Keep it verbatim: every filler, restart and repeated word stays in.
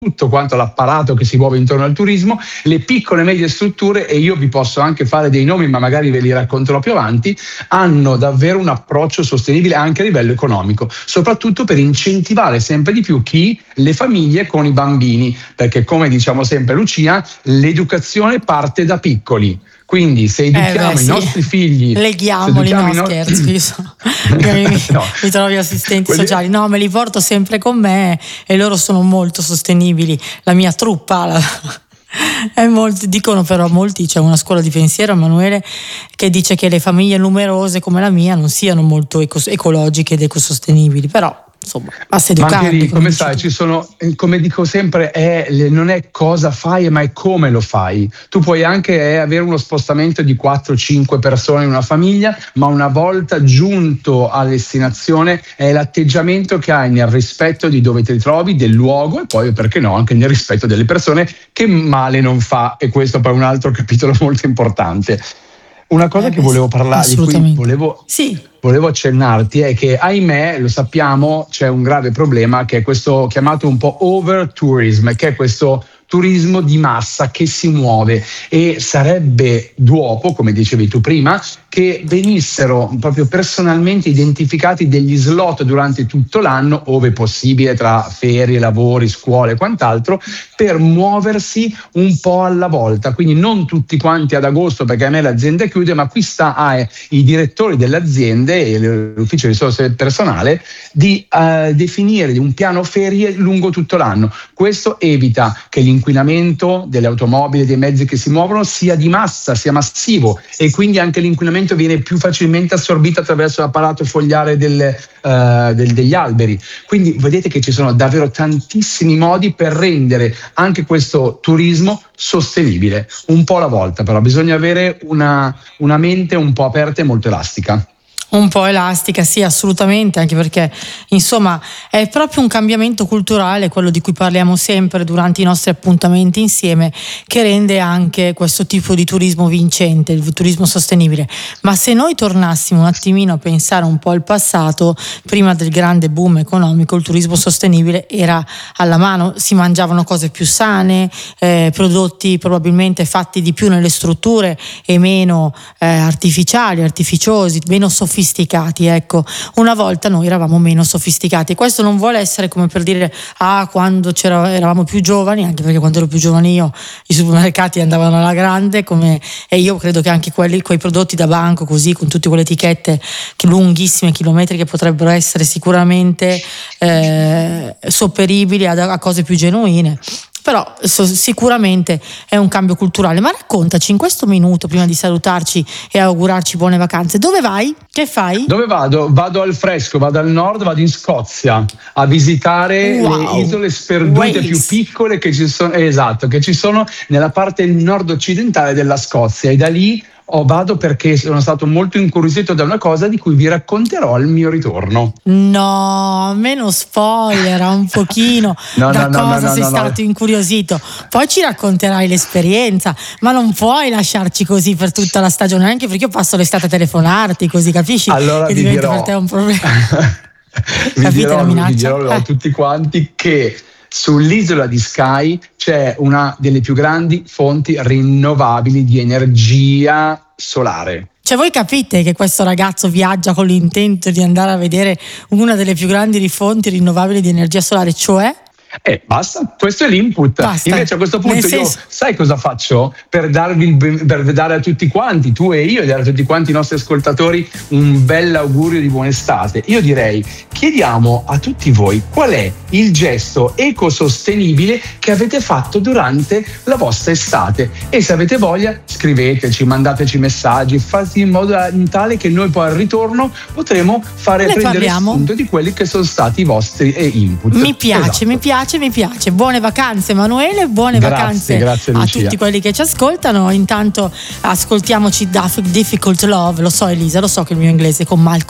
tutto quanto l'apparato che si muove intorno al turismo, le piccole e medie strutture, e io vi posso anche fare dei nomi ma magari ve li racconterò più avanti, hanno davvero un approccio sostenibile anche a livello economico, soprattutto per incentivare sempre di più chi? Le famiglie con i bambini, perché come diciamo sempre Lucia, l'educazione parte da piccoli. Quindi se educhiamo eh beh, i sì. nostri figli, leghiamoli, no, no scherzo, io sono, io mi, no. mi trovo gli assistenti Quelli... sociali, no, me li porto sempre con me e loro sono molto sostenibili, la mia truppa la... è molto, dicono però molti, c'è una scuola di pensiero, Emanuele, che dice che le famiglie numerose come la mia non siano molto eco- ecologiche ed ecosostenibili, però insomma, basta educarli. Ma anche lì, come sai, ci sono, come dico sempre, è, non è cosa fai, ma è come lo fai. Tu puoi anche eh, avere uno spostamento di quattro cinque persone in una famiglia, ma una volta giunto a destinazione è l'atteggiamento che hai nel rispetto di dove ti trovi, del luogo, e poi, perché no, anche nel rispetto delle persone, che male non fa, e questo poi è un altro capitolo molto importante. Una cosa eh, che volevo parlare, di cui volevo, sì. volevo accennarti, è che ahimè, lo sappiamo, c'è un grave problema che è questo chiamato un po' over-tourism, che è questo turismo di massa che si muove, e sarebbe d'uopo, come dicevi tu prima, che venissero proprio personalmente identificati degli slot durante tutto l'anno, ove possibile, tra ferie, lavori, scuole e quant'altro, per muoversi un po' alla volta. Quindi non tutti quanti ad agosto, perché a me l'azienda chiude, ma qui sta ai direttori delle aziende e l'ufficio di risorse del personale di uh, definire un piano ferie lungo tutto l'anno. Questo evita che l'inquinamento delle automobili e dei mezzi che si muovono sia di massa, sia massivo, e quindi anche l'inquinamento viene più facilmente assorbito attraverso l'apparato fogliare del, uh, del, degli alberi. Quindi vedete che ci sono davvero tantissimi modi per rendere anche questo turismo sostenibile, un po' alla volta, però bisogna avere una, una mente un po' aperta e molto elastica. Un po' elastica, sì, assolutamente, anche perché insomma è proprio un cambiamento culturale, quello di cui parliamo sempre durante i nostri appuntamenti insieme, che rende anche questo tipo di turismo vincente, il turismo sostenibile. Ma se noi tornassimo un attimino a pensare un po' al passato, prima del grande boom economico, il turismo sostenibile era alla mano, si mangiavano cose più sane, eh, prodotti probabilmente fatti di più nelle strutture e meno eh, artificiali, artificiosi, meno sofisticati. sofisticati, ecco, una volta noi eravamo meno sofisticati. Questo non vuole essere come per dire ah quando c'era, eravamo più giovani, anche perché quando ero più giovane io i supermercati andavano alla grande, come, e io credo che anche quelli, quei prodotti da banco così con tutte quelle etichette che lunghissime, chilometriche, potrebbero essere sicuramente eh, sopperibili a, a cose più genuine. Però so, sicuramente è un cambio culturale. Ma raccontaci in questo minuto, prima di salutarci e augurarci buone vacanze, dove vai? Che fai? Dove vado? Vado al fresco, vado al nord, vado in Scozia a visitare wow. le isole sperdute Wales. più piccole che ci sono, esatto, che ci sono nella parte nord-occidentale della Scozia, e da lì Oh, vado perché sono stato molto incuriosito da una cosa di cui vi racconterò al mio ritorno. No, meno spoiler, un pochino. no, da no, cosa no, no, sei no, stato no. incuriosito? Poi ci racconterai l'esperienza, ma non puoi lasciarci così per tutta la stagione, anche perché io passo l'estate a telefonarti, così capisci? Allora che vi diventa dirò, per te un problema. vi, Capite dirò la minaccia? vi dirò a eh. tutti quanti che sull'isola di Skye c'è una delle più grandi fonti rinnovabili di energia solare. Cioè voi capite che questo ragazzo viaggia con l'intento di andare a vedere una delle più grandi fonti rinnovabili di energia solare, cioè? Eh, basta, questo è l'input. Basta. Invece a questo punto Nel io senso... sai cosa faccio? Per darvi il, per dare a tutti quanti, tu e io, e dare a tutti quanti i nostri ascoltatori un bel augurio di buona estate. Io direi, chiediamo a tutti voi qual è il gesto ecosostenibile che avete fatto durante la vostra estate, e se avete voglia scriveteci, mandateci messaggi, fate in modo in tale che noi poi al ritorno potremo fare ne prendere parliamo. spunto di quelli che sono stati i vostri eh, input. Mi piace, esatto. mi piace. Mi piace, buone vacanze Emanuele, buone grazie, vacanze grazie, a tutti quelli che ci ascoltano. Intanto ascoltiamoci Difficult Love, lo so Elisa, lo so che il mio inglese con Malcolm